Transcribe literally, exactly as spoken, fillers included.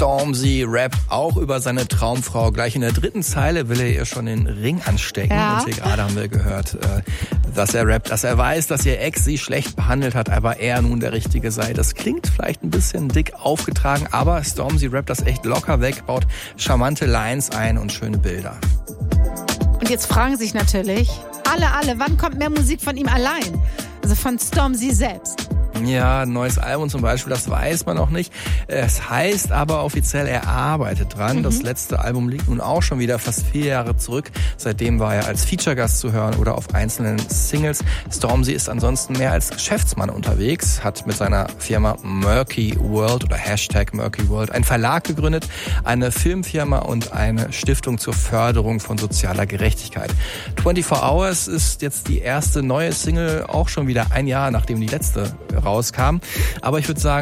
Stormzy rappt auch über seine Traumfrau. Gleich in der dritten Zeile will er ihr schon den Ring anstecken. Ja. Und hier gerade haben wir gehört, dass er rappt, dass er weiß, dass ihr Ex sie schlecht behandelt hat, aber er nun der Richtige sei. Das klingt vielleicht ein bisschen dick aufgetragen, aber Stormzy rappt das echt locker weg, baut charmante Lines ein und schöne Bilder. Und jetzt fragen sich natürlich alle, alle, wann kommt mehr Musik von ihm allein? Also von Stormzy selbst. Ja, ein neues Album zum Beispiel, das weiß man noch nicht. Es heißt aber offiziell, er arbeitet dran. Mhm. Das letzte Album liegt nun auch schon wieder fast vier Jahre zurück. Seitdem war er als Feature-Gast zu hören oder auf einzelnen Singles. Stormzy ist ansonsten mehr als Geschäftsmann unterwegs, hat mit seiner Firma Murky World oder Hashtag Murky World einen Verlag gegründet, eine Filmfirma und eine Stiftung zur Förderung von sozialer Gerechtigkeit. vierundzwanzig Hours ist jetzt die erste neue Single, auch schon wieder ein Jahr, nachdem die letzte rauskam. Aber ich würde sagen,